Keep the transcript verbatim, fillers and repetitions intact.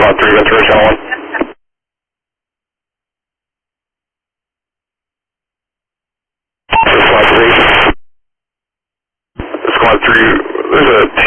Squad three, Ventura Channel one. Squad three. Squad three, there's a